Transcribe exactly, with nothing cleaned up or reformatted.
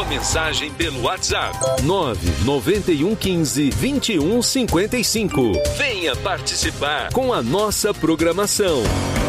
mensagem pelo WhatsApp nove nove um um cinco, vinte e um cinquenta e cinco. Venha participar com a nossa programação.